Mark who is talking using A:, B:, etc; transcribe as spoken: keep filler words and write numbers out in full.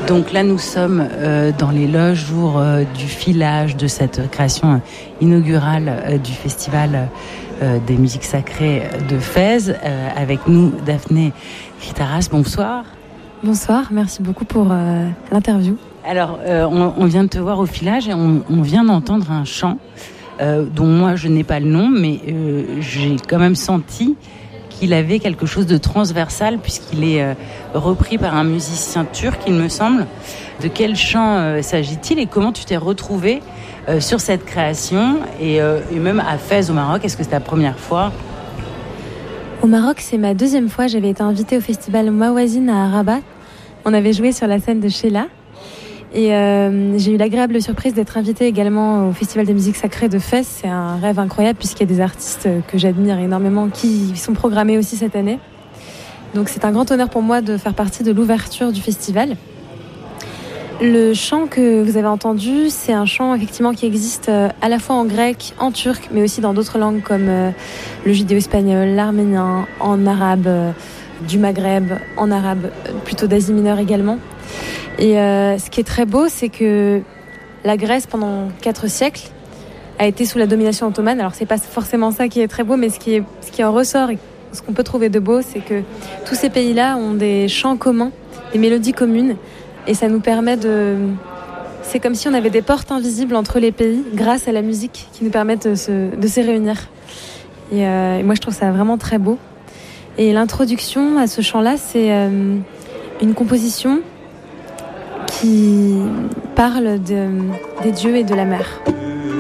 A: Donc là, nous sommes euh, dans les loges, jour euh, du filage de cette création inaugurale euh, du Festival euh, des musiques sacrées de Fès. Euh, avec nous, Daphné Critaras. Bonsoir.
B: Bonsoir, merci beaucoup pour euh, l'interview.
A: Alors, euh, on, on vient de te voir au filage et on, on vient d'entendre un chant euh, dont moi je n'ai pas le nom, mais euh, j'ai quand même senti qu'il avait quelque chose de transversal puisqu'il est euh, repris par un musicien turc, il me semble. De quel chant euh, s'agit-il et comment tu t'es retrouvé euh, sur cette création et, euh, et même à Fès au Maroc? Est-ce que c'est ta première fois?
B: Au Maroc, c'est ma deuxième fois. J'avais été invitée au festival Mawazine à Rabat. On avait joué sur la scène de Sheila. Et euh, j'ai eu l'agréable surprise d'être invitée également au Festival des musiques sacrées de Fès. C'est un rêve incroyable puisqu'il y a des artistes que j'admire énormément qui sont programmés aussi cette année. Donc c'est un grand honneur pour moi de faire partie de l'ouverture du festival. Le chant que vous avez entendu, c'est un chant effectivement qui existe à la fois en grec, en turc, mais aussi dans d'autres langues comme le judéo-espagnol, l'arménien, en arabe, du Maghreb, en arabe, plutôt d'Asie mineure également. Et euh, ce qui est très beau, c'est que la Grèce, pendant quatre siècles, a été sous la domination ottomane. Alors, c'est pas forcément ça qui est très beau, mais ce qui, est, ce qui en ressort et ce qu'on peut trouver de beau, c'est que tous ces pays-là ont des chants communs, des mélodies communes. Et ça nous permet de... C'est comme si on avait des portes invisibles entre les pays grâce à la musique qui nous permettent de se, de se réunir. Et, euh, et moi, je trouve ça vraiment très beau. Et l'introduction à ce chant-là, c'est euh, une composition qui parle de, des dieux et de la mer.